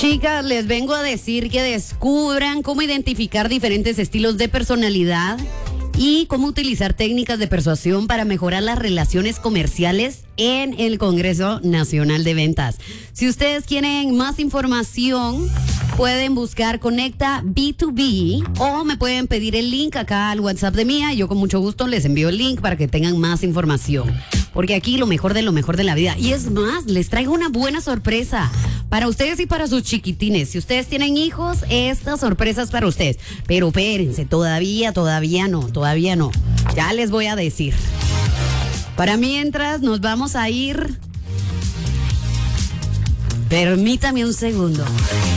Chicas, les vengo a decir que descubran cómo identificar diferentes estilos de personalidad y cómo utilizar técnicas de persuasión para mejorar las relaciones comerciales en el Congreso Nacional de Ventas. Si ustedes quieren más información, pueden buscar Conecta B2B o me pueden pedir el link acá al WhatsApp de Mía. Yo con mucho gusto les envío el link para que tengan más información. Porque aquí lo mejor de la vida. Y es más, les traigo una buena sorpresa para ustedes y para sus chiquitines. Si ustedes tienen hijos, esta sorpresa es para ustedes. Pero espérense, todavía no. Ya les voy a decir. Para mientras nos vamos a ir. Permítame un segundo.